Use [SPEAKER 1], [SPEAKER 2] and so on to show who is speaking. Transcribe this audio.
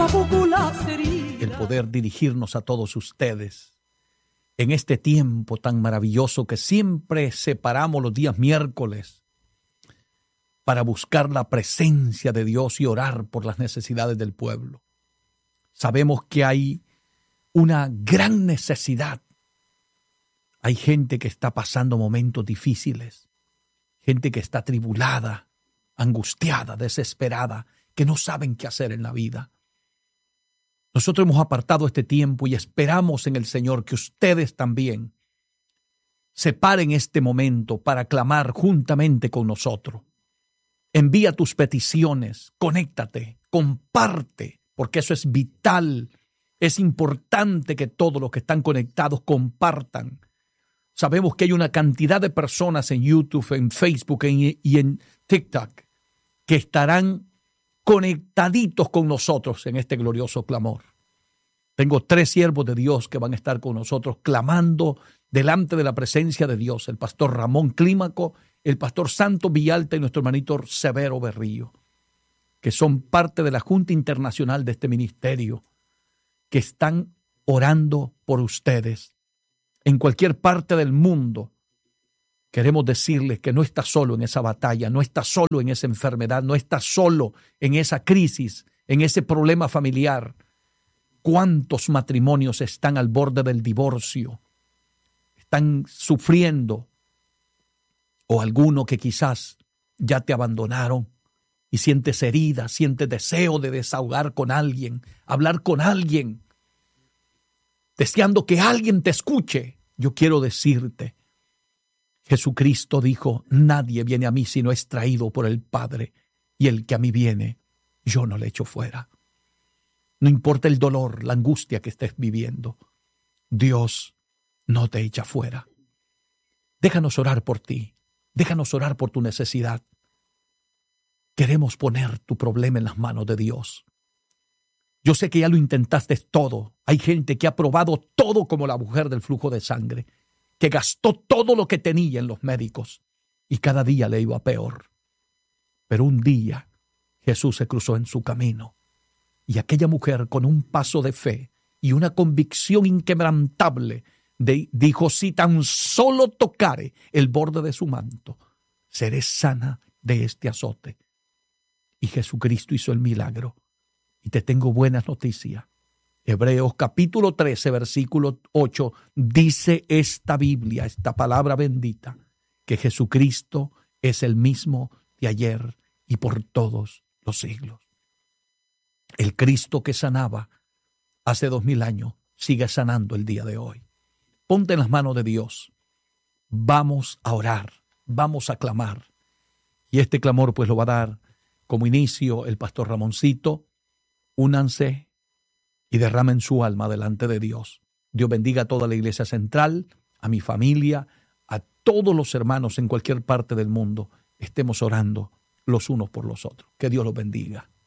[SPEAKER 1] el poder dirigirnos a todos ustedes en este tiempo tan maravilloso que siempre separamos los días miércoles para buscar la presencia de Dios y orar por las necesidades del pueblo. Sabemos que hay una gran necesidad. Hay gente que está pasando momentos difíciles, gente que está atribulada, angustiada, desesperada, que no saben qué hacer en la vida. Nosotros hemos apartado este tiempo y esperamos en el Señor que ustedes también separen este momento para clamar juntamente con nosotros. Envía tus peticiones, conéctate, comparte, porque eso es vital. Es importante que todos los que están conectados compartan. Sabemos que hay una cantidad de personas en YouTube, en Facebook y en TikTok que estarán conectaditos con nosotros en este glorioso clamor. Tengo 3 siervos de Dios que van a estar con nosotros clamando delante de la presencia de Dios. El pastor Ramón Clímaco, el pastor Santo Villalta y nuestro hermanito Severo Berrío, que son parte de la Junta Internacional de este ministerio, que están orando por ustedes en cualquier parte del mundo. Queremos decirles que no está solo en esa batalla, no está solo en esa enfermedad, no está solo en esa crisis, en ese problema familiar. ¿Cuántos matrimonios están al borde del divorcio? Están sufriendo. O alguno que quizás ya te abandonaron y sientes herida, sientes deseo de desahogar con alguien, hablar con alguien, deseando que alguien te escuche. Yo quiero decirte, Jesucristo dijo, nadie viene a mí si no es traído por el Padre, y el que a mí viene, yo no le echo fuera. No importa el dolor, la angustia que estés viviendo, Dios no te echa fuera. Déjanos orar por ti, déjanos orar por tu necesidad. Queremos poner tu problema en las manos de Dios. Yo sé que ya lo intentaste todo. Hay gente que ha probado todo como la mujer del flujo de sangre, que gastó todo lo que tenía en los médicos y cada día le iba peor. Pero un día Jesús se cruzó en su camino y aquella mujer con un paso de fe y una convicción inquebrantable dijo, si tan solo tocare el borde de su manto, seré sana de este azote. Y Jesucristo hizo el milagro. Y te tengo buenas noticias. Hebreos capítulo 13, versículo 8, dice esta Biblia, esta palabra bendita, que Jesucristo es el mismo de ayer y por todos los siglos. El Cristo que sanaba hace 2000 años sigue sanando el día de hoy. Ponte en las manos de Dios. Vamos a orar, vamos a clamar. Y este clamor pues lo va a dar como inicio el pastor Ramoncito. Únanse y derramen su alma delante de Dios. Dios bendiga a toda la iglesia central, a mi familia, a todos los hermanos en cualquier parte del mundo. Estemos orando los unos por los otros. Que Dios los bendiga.